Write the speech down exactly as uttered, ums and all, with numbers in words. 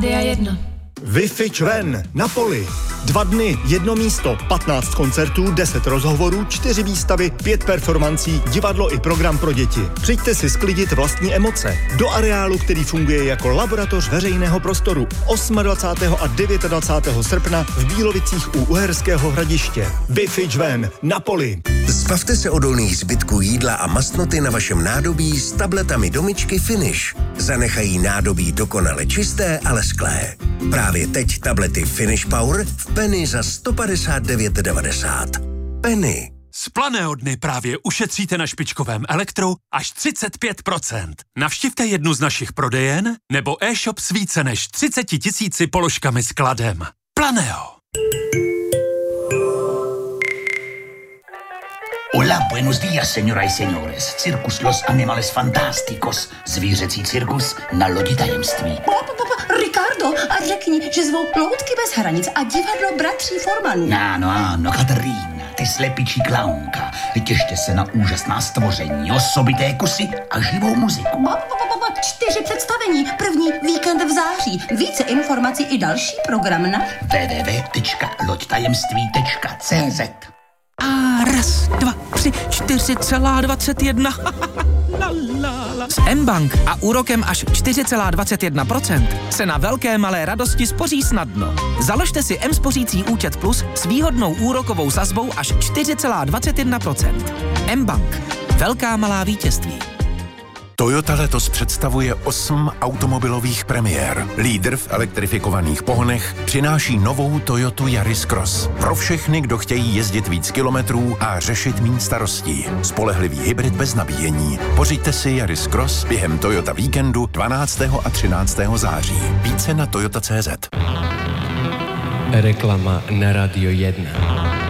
Rádia jedna. Wi-Fi Ven na poli. Dva dny, jedno místo, patnáct koncertů, deset rozhovorů, čtyři výstavy, pět performancí, divadlo i program pro děti. Přijďte si sklidit vlastní emoce. Do areálu, který funguje jako laboratoř veřejného prostoru. dvacátého osmého a dvacátého devátého srpna v Bílovicích u Uherského Hradiště. Wi-Fi Ven na poli. Zbavte se odolných zbytků jídla a mastnoty na vašem nádobí s tabletami Domičky Finish. Zanechají nádobí dokonale čisté a lesklé. Právě teď tablety Finish Power v Penny za sto padesát devět devadesát. Penny. Z Planého dny právě ušetříte na špičkovém elektru až třicet pět procent. Navštivte jednu z našich prodejen nebo e-shop s více než třicet tisíci položkami s kladem. Planého. Hola, buenos días, señoras y señores. Circus Los Animales Fantásticos. Zvířecí cirkus na lodi tajemství. Ricardo, a řekni, že zvou Ploutky bez hranic a divadlo Bratří Formanů. Ano, ano, Katarína, ty slepičí klaunka. Těšte se na úžasná stvoření, osobité kusy a živou muziku. Ba, ba, ba, ba, čtyři představení, první víkend v září. Více informací i další program na w w w tečka loď tajemství tečka c z. A raz, dva, tři, čtyři celá dvacet jedna. La, la, la. S M-Bank a úrokem až čtyři celá dvacet jedna procent se na velké malé radosti spoří snadno. Založte si M-spořící účet plus s výhodnou úrokovou sazbou až čtyři celá dvacet jedna procent. M-Bank. Velká malá vítězství. Toyota letos představuje osm automobilových premiér. Lídr v elektrifikovaných pohonech přináší novou Toyotu Yaris Cross. Pro všechny, kdo chtějí jezdit víc kilometrů a řešit míň starostí. Spolehlivý hybrid bez nabíjení. Pořiďte si Yaris Cross během Toyota víkendu dvanáctého a třináctého září. Více na toyota tečka cé zet. Reklama na Radio jedna.